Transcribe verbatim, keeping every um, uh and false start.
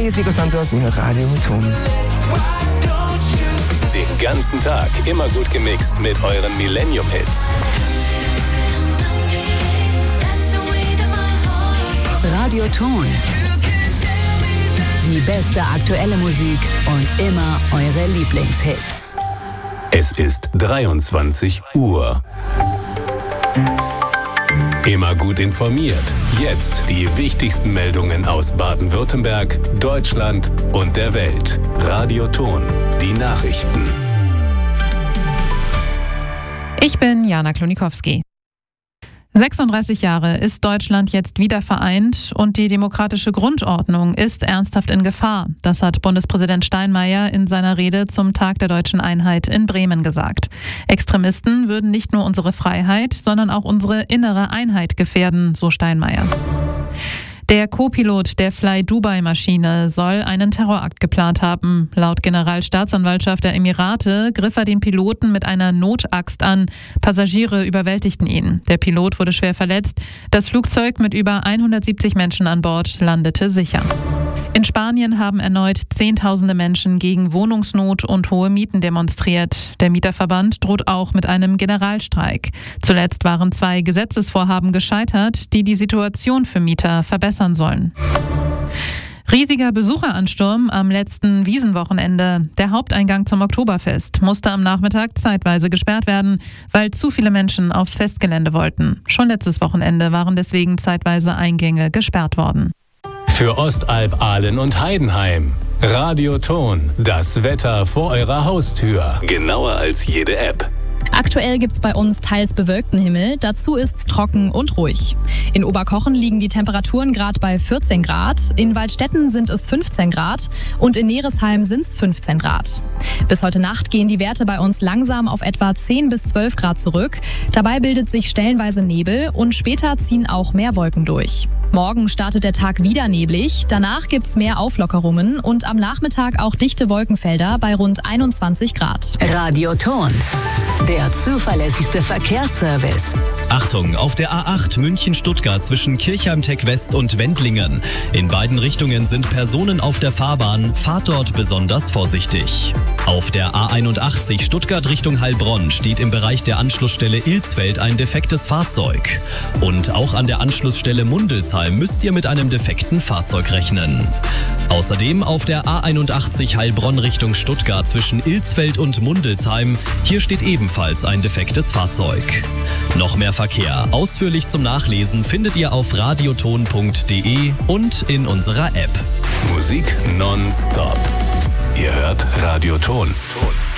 hier ist Nico Santos in Radio Ton. Den ganzen Tag immer gut gemixt mit euren Millennium-Hits. Radio Ton. Die beste aktuelle Musik und immer eure Lieblingshits. Es ist dreiundzwanzig Uhr. Immer gut informiert. Jetzt die wichtigsten Meldungen aus Baden-Württemberg, Deutschland und der Welt. Radio Ton, die Nachrichten. Ich bin Jana Klonikowski. sechsunddreißig Jahre ist Deutschland jetzt wieder vereint und die demokratische Grundordnung ist ernsthaft in Gefahr. Das hat Bundespräsident Steinmeier in seiner Rede zum Tag der deutschen Einheit in Bremen gesagt. Extremisten würden nicht nur unsere Freiheit, sondern auch unsere innere Einheit gefährden, so Steinmeier. Der Co-Pilot der Fly-Dubai-Maschine soll einen Terrorakt geplant haben. Laut Generalstaatsanwaltschaft der Emirate griff er den Piloten mit einer Notaxt an. Passagiere überwältigten ihn. Der Pilot wurde schwer verletzt. Das Flugzeug mit über hundertsiebzig Menschen an Bord landete sicher. In Spanien haben erneut Zehntausende Menschen gegen Wohnungsnot und hohe Mieten demonstriert. Der Mieterverband droht auch mit einem Generalstreik. Zuletzt waren zwei Gesetzesvorhaben gescheitert, die die Situation für Mieter verbessern sollen. Riesiger Besucheransturm am letzten Wiesenwochenende. Der Haupteingang zum Oktoberfest musste am Nachmittag zeitweise gesperrt werden, weil zu viele Menschen aufs Festgelände wollten. Schon letztes Wochenende waren deswegen zeitweise Eingänge gesperrt worden. Für Ostalb, Ahlen und Heidenheim. Radio Ton, das Wetter vor eurer Haustür. Genauer als jede App. Aktuell gibt's bei uns teils bewölkten Himmel, dazu ist's trocken und ruhig. In Oberkochen liegen die Temperaturen gerade bei vierzehn Grad, in Waldstätten sind es fünfzehn Grad und in Neresheim sind's fünfzehn Grad. Bis heute Nacht gehen die Werte bei uns langsam auf etwa zehn bis zwölf Grad zurück. Dabei bildet sich stellenweise Nebel und später ziehen auch mehr Wolken durch. Morgen startet der Tag wieder neblig, danach gibt's mehr Auflockerungen und am Nachmittag auch dichte Wolkenfelder bei rund einundzwanzig Grad. Radio Ton, der zuverlässigste Verkehrsservice. Achtung, auf der A acht München-Stuttgart zwischen Kirchheim-Tech-West und Wendlingen. In beiden Richtungen sind Personen auf der Fahrbahn. Fahrt dort besonders vorsichtig. Auf der A einundachtzig Stuttgart Richtung Heilbronn steht im Bereich der Anschlussstelle Ilsfeld ein defektes Fahrzeug. Und auch an der Anschlussstelle Mundelsheim müsst ihr mit einem defekten Fahrzeug rechnen. Außerdem auf der A einundachtzig Heilbronn Richtung Stuttgart zwischen Ilsfeld und Mundelsheim. Hier steht ebenfalls ein defektes Fahrzeug. Noch mehr Verkehr ausführlich zum Nachlesen findet ihr auf radioton punkt de und in unserer App. Musik nonstop. Ihr hört Radio Ton.